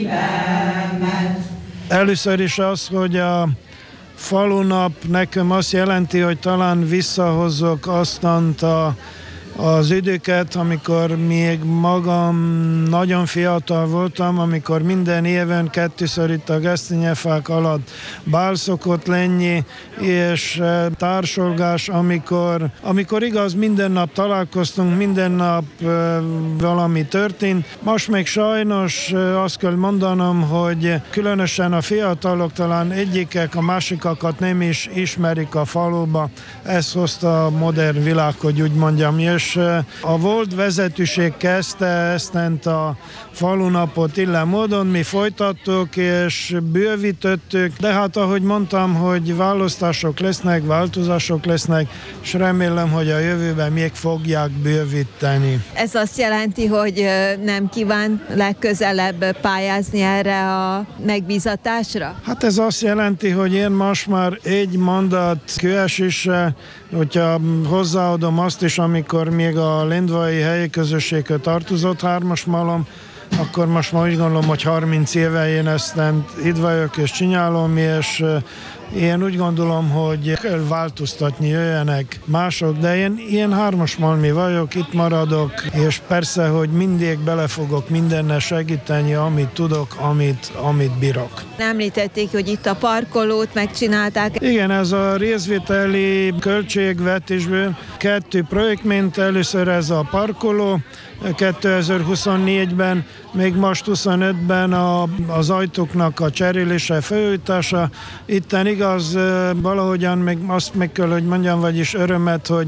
Először is az, hogy a falunap nekem azt jelenti, hogy talán visszahozzuk aztant az időket, amikor még magam nagyon fiatal voltam, amikor minden éven kettőször itt a gesztenyefák alatt bál szokott lenni, és társalgás, amikor igaz, minden nap találkoztunk, minden nap valami történt. Most még sajnos azt kell mondanom, hogy különösen a fiatalok talán egyikek a másikakat nem is ismerik a faluba. Ez hozta a modern világ, hogy úgy mondjam, és a volt vezetőség kezdte ezt a falunapot ilyen módon, mi folytattuk és bővítettük, de hát ahogy mondtam, hogy választások lesznek, változások lesznek, és remélem, hogy a jövőben még fogják bővíteni. Ez azt jelenti, hogy nem kíván legközelebb pályázni erre a megbízatásra? Hát ez azt jelenti, hogy én most már egy mondat kőesésre, hogyha hozzáadom azt is, amikor még a Lendvai helyi közösséghez tartozott 3-as malom, akkor most már úgy gondolom, hogy 30 éve én ezt itt vagyok és csinálom, és én úgy gondolom, hogy kell változtatni, jöjjenek mások, de én ilyen 3-as malmi vagyok, itt maradok, és persze, hogy mindig bele fogok mindennel segíteni, amit tudok, amit bírok. Említették, hogy itt a parkolót megcsinálták. Igen, ez a részvételi költségvetésből 2 projekt ment, először ez a parkoló, 2024-ben, még most 25-ben az ajtóknak a cserélése, felújítása. Itten igaz, valahogyan meg azt meg kell, hogy mondjam, vagyis örömet, hogy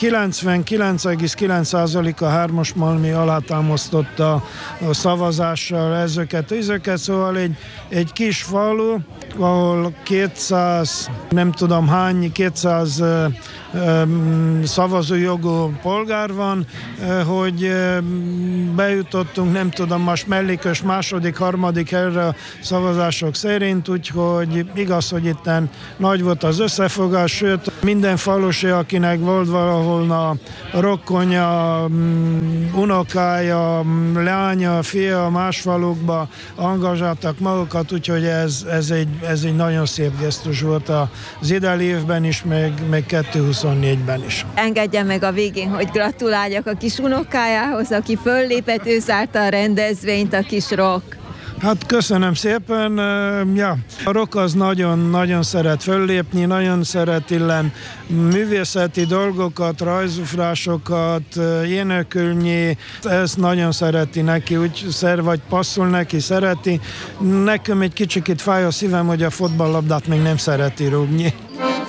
99,9% a 3-as malmi alátámasztotta a szavazással ezeket, szóval egy kis falu, ahol 200, nem tudom hány, 200 szavazójogú polgár van, hogy bejutottunk, nem tudom, most mellékös második, harmadik helyre a szavazások szerint, úgyhogy igaz, hogy itten nagy volt az összefogás, sőt, minden falusi, akinek volt valahol a rokkonya, unokája, lánya, fia más falukba engazsáltak magukat, úgyhogy ez egy nagyon szép gesztus volt az idei évben is, meg 2024-ben is. Engedje meg a végén, hogy gratuláljak a kis unokájához, aki föllépett, ő zárta a rendezvényt, a kis Rock. Hát köszönöm szépen. A Rock az nagyon szeret föllépni, nagyon szeret illen művészeti dolgokat, rajzufrásokat, énekelni. Ezt nagyon szereti neki, vagy passzol neki, szereti. Nekem egy kicsit fáj a szívem, hogy a fotballlabdát még nem szereti rúgni.